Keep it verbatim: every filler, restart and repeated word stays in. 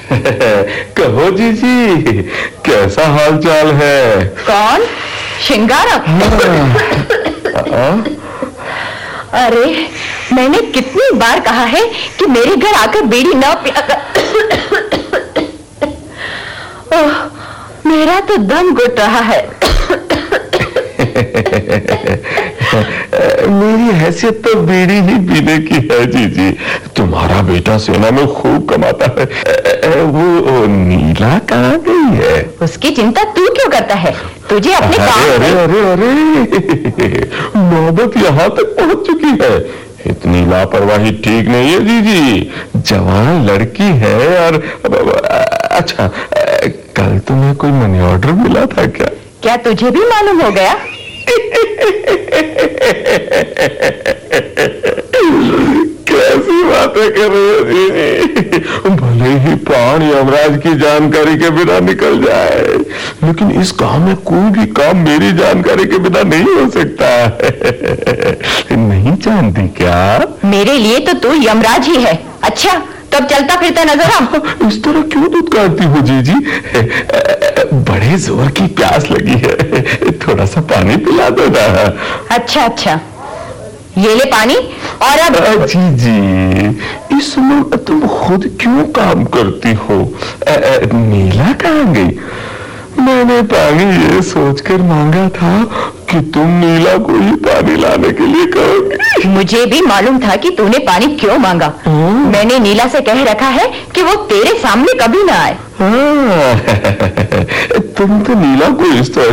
कहो जीजी, कैसा हाल चाल है? कौन? श्रृंगारक? अरे मैंने कितनी बार कहा है कि मेरे घर आकर बीड़ी न पिया कर। ओह, मेरा तो दम घुट रहा है। मेरी हैसियत तो बीड़ी ही पीने की है जीजी। तुम्हारा बेटा सेना में खूब कमाता है। वो नीला कहाँ गई है? उसकी चिंता तू क्यों करता है? तुझे अपने काम अरे अरे अरे नौबत यहाँ तक पहुंच चुकी है। इतनी लापरवाही ठीक नहीं है जीजी। जवान लड़की है। और अच्छा, कल तुम्हें कोई मनी ऑर्डर मिला था क्या? क्या तुझे भी मालूम हो गया? कैसी बातें कर रहे हो दीदी? भले ही प्राण यमराज की जानकारी के बिना निकल जाए, लेकिन इस गांव में कोई भी काम मेरी जानकारी के बिना नहीं हो सकता है। नहीं जानती क्या? मेरे लिए तो तू यमराज ही है। अच्छा, तब चलता फिरता नजर आ। इस तरह क्यों दुत्कारती हो जीजी? बड़े जोर की प्यास लगी है, थोड़ा सा पानी पिला दो ना। अच्छा अच्छा, ये ले पानी। और अब जीजी, इस समय तुम खुद क्यों काम करती हो? नीला कहाँ गई? मैंने पानी ये सोचकर मांगा था कि तुम नीला को ही पानी लाने के लिए कहोगे। मुझे भी मालूम था कि तूने पानी क्यों मांगा। मैंने नीला से कह रखा है कि वो तेरे सामने कभी ना आए। तुम तो नीला को इस तरह